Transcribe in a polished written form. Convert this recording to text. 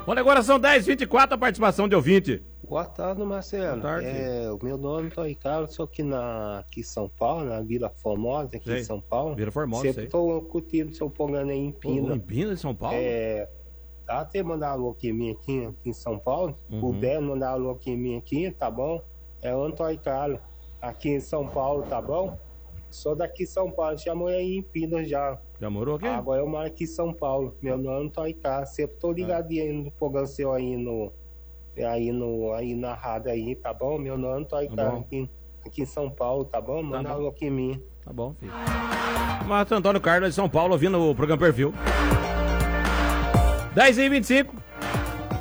Olha, agora são 10h24, a participação de ouvinte. Boa tarde, Marcelo. Boa tarde. O meu nome é Tony Carlos, sou aqui em São Paulo, na Vila Formosa, aqui em São Paulo. Vila Formosa, sempre estou curtindo o seu programa aí em Pina. Em Pina, em São Paulo? Tá até mandar alô aqui em mim aqui em São Paulo. Puder mandar alô aqui em mim aqui, tá bom? É o Antônio Carlos, aqui em São Paulo, tá bom? Sou daqui de São Paulo, já morei aí em Pina já. Já morou aqui? Agora eu moro aqui em São Paulo. Meu nome é Antônio Carlos, sempre tô ligadinho aí no programa seu aí na rádio aí, tá bom? Meu nome é Antônio Carlos, aqui em São Paulo, tá bom? Manda alô aqui em mim. Tá bom, filho. Marcos Antônio Carlos de São Paulo, ouvindo o programa Perfil. 10h25.